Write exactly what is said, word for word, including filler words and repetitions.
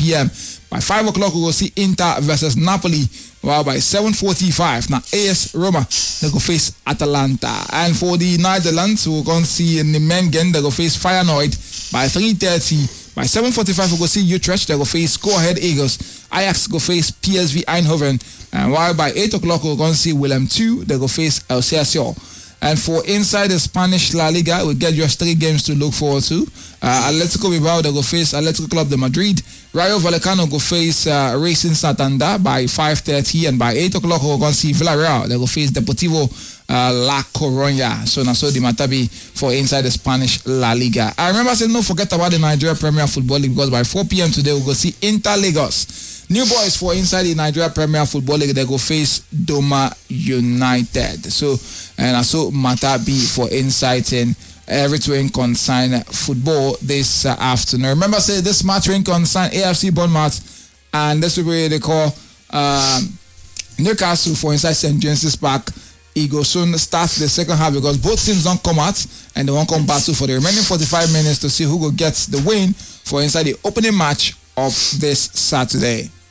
p.m. By five o'clock, we will see Inter versus Napoli. While by seven forty-five, now A S Roma, they go face Atalanta. And for the Netherlands, we're going to see Nijmegen, they go face Feyenoord by three thirty. By seven forty-five, we'll go see Utrecht, they go face Go Ahead Eagles. Ajax go face P S V Eindhoven. And while by eight o'clock, we're going to see Willem two, they go face El Cercio. And for inside the Spanish La Liga, we get just three games to look forward to. Uh, Atletico Bilbao, they go face Atletico Club de Madrid. Rayo Vallecano go face uh, Racing Santander by five thirty. And by eight o'clock, we're going to see Villarreal. They go face Deportivo uh, La Coruña. So now so the Matabi for inside the Spanish La Liga. I remember saying, don't forget about the Nigeria Premier Football League, because by four p.m. today, we'll go see Inter Lagos. New boys for inside the Nigeria Premier Football League, they go face Doma United. So, and also Matabi for inciting everything concern football this uh, afternoon. Remember, say this match will concern A F C Bournemouth, and this will be they call um, Newcastle for inside Saint James's Park. It will soon start the second half, because both teams don't come out and they won't come battle for the remaining forty-five minutes to see who will get the win for inside the opening match of this Saturday.